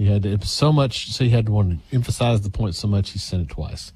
it was so much, so he had to want to emphasize the point so much he sent it twice.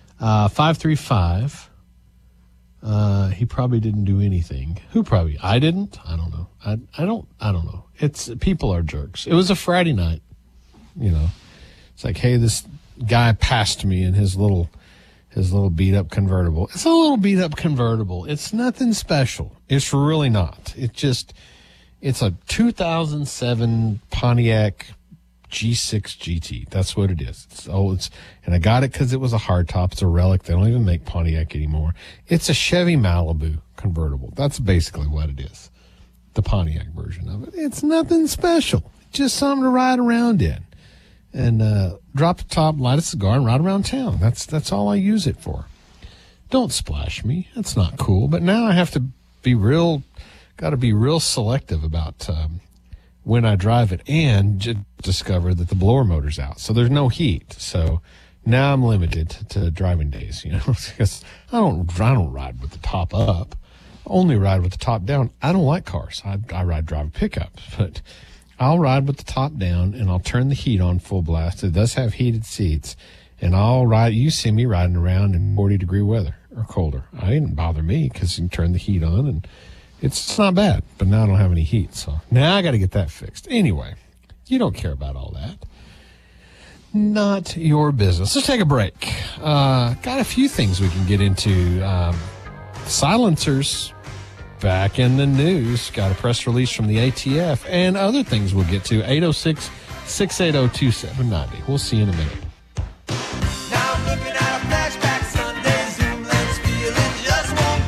535. He probably didn't do anything. Who probably? I didn't. I don't know. I don't know. People are jerks. It was a Friday night. It's like, hey, this guy passed me in his little beat up convertible. It's a little beat up convertible. It's nothing special. It's really not. It's a 2007 Pontiac G6 GT. That's what it is. And I got it because it was a hardtop. It's a relic. They don't even make Pontiac anymore. It's a Chevy Malibu convertible. That's basically what it is. The Pontiac version of it. It's nothing special. Just something to ride around in. And drop the top, light a cigar, and ride around town. That's all I use it for. Don't splash me. That's not cool. But now I have to be real selective about when I drive it, and discover that the blower motor's out. So there's no heat. So now I'm limited to driving days, because I don't ride with the top up. I only ride with the top down. I don't like cars. I drive a pickup, but I'll ride with the top down, and I'll turn the heat on full blast. It does have heated seats, and I'll ride. You see me riding around in 40-degree weather or colder. It didn't bother me because you can turn the heat on, and it's not bad. But now I don't have any heat, so now I got to get that fixed. Anyway, you don't care about all that. Not your business. Let's take a break. Got a few things we can get into. Silencers back in the news. Got a press release from the ATF and other things we'll get to. 806-680-2790. We'll see you in a minute. Now I'm looking at a flashback Sunday. Zoomland's feeling just won't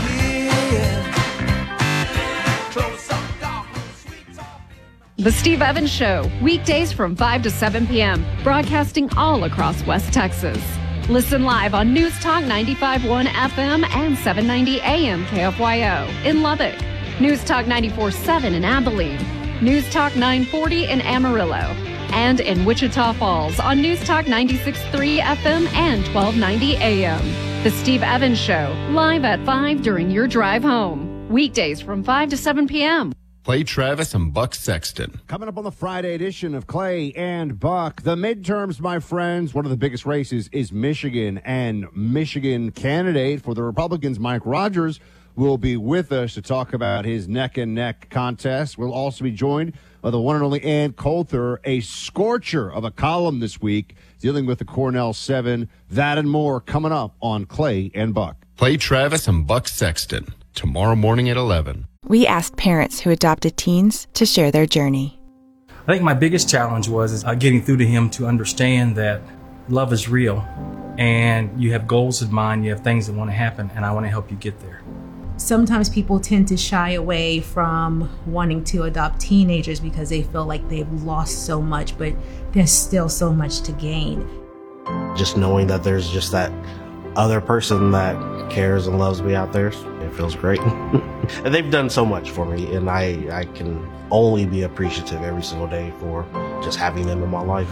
disappear. Close up, dark, sweet talk. The Steve Evans Show, weekdays from 5 to 7 p.m., broadcasting all across West Texas. Listen live on News Talk 95.1 FM and 790 AM KFYO in Lubbock, News Talk 94.7 in Abilene, News Talk 940 in Amarillo, and in Wichita Falls on News Talk 96.3 FM and 1290 AM. The Steve Evans Show, live at 5 during your drive home. Weekdays from 5 to 7 p.m. Clay Travis and Buck Sexton. Coming up on the Friday edition of Clay and Buck, the midterms, my friends. One of the biggest races is Michigan, and Michigan candidate for the Republicans, Mike Rogers, will be with us to talk about his neck-and-neck contest. We'll also be joined by the one and only Ann Coulter, a scorcher of a column this week dealing with the Cornell 7. That and more coming up on Clay and Buck. Clay Travis and Buck Sexton, tomorrow morning at 11. We asked parents who adopted teens to share their journey. I think my biggest challenge was getting through to him to understand that love is real and you have goals in mind, you have things that want to happen, and I want to help you get there. Sometimes people tend to shy away from wanting to adopt teenagers because they feel like they've lost so much, but there's still so much to gain. Just knowing that there's just that other person that cares and loves me out there, it feels great. And they've done so much for me, and I can only be appreciative every single day for just having them in my life.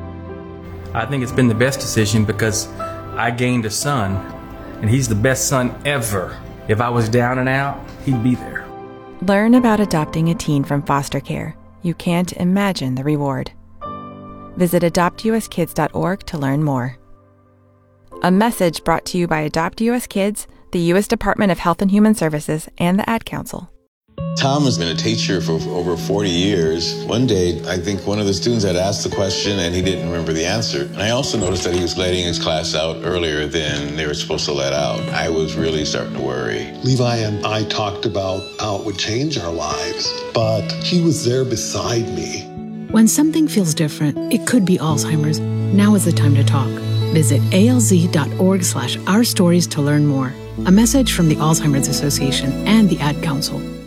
I think it's been the best decision because I gained a son, and he's the best son ever. If I was down and out, he'd be there. Learn about adopting a teen from foster care. You can't imagine the reward. Visit adoptuskids.org to learn more. A message brought to you by Adopt US Kids, the U.S. Department of Health and Human Services, and the Ad Council. Tom has been a teacher for over 40 years. One day, I think one of the students had asked the question and he didn't remember the answer. And I also noticed that he was letting his class out earlier than they were supposed to let out. I was really starting to worry. Levi and I talked about how it would change our lives, but he was there beside me. When something feels different, it could be Alzheimer's. Now is the time to talk. Visit alz.org/ourstories to learn more. A message from the Alzheimer's Association and the Ad Council.